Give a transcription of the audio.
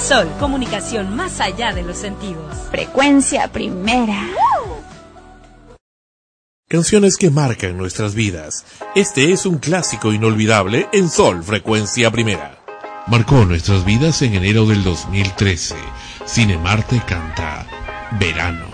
Sol, comunicación más allá de los sentidos. Frecuencia Primera. Canciones que marcan nuestras vidas. Este es un clásico inolvidable en Sol, Frecuencia Primera. Marcó nuestras vidas en enero del 2013. Cinemarte canta Verano.